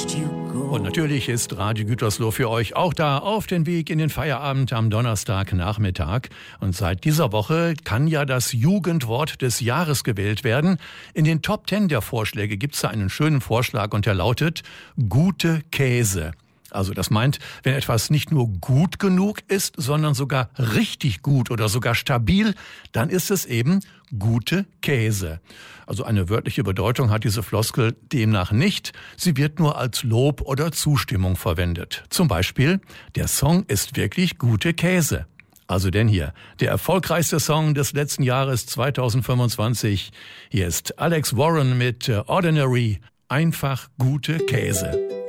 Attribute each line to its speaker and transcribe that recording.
Speaker 1: Und natürlich ist Radio Gütersloh für euch auch da auf den Weg in den Feierabend am Donnerstagnachmittag. Und seit dieser Woche kann ja das Jugendwort des Jahres gewählt werden. In den Top 10 der Vorschläge gibt es da einen schönen Vorschlag und der lautet gute Käse. Also das meint, wenn etwas nicht nur gut genug ist, sondern sogar richtig gut oder sogar stabil, dann ist es eben gute Käse. Also eine wörtliche Bedeutung hat diese Floskel demnach nicht. Sie wird nur als Lob oder Zustimmung verwendet. Zum Beispiel, der Song ist wirklich gute Käse. Also denn hier, der erfolgreichste Song des letzten Jahres 2025. Hier ist Alex Warren mit Ordinary, einfach gute Käse.